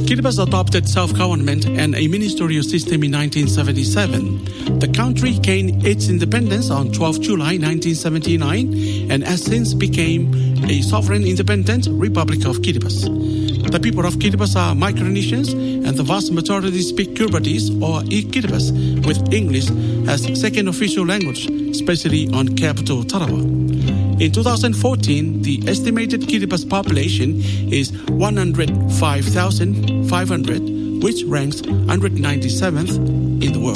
Kiribati adopted self-government and a ministerial system in 1977. The country gained its independence on 12 July 1979 and has since become a sovereign independent Republic of Kiribati. The people of Kiribati are Micronesians and the vast majority speak Kiribatis or Kiribati with English as second official language, especially on capital Tarawa. In 2014, the estimated Kiribati population is 105,500, which ranks 197th in the world.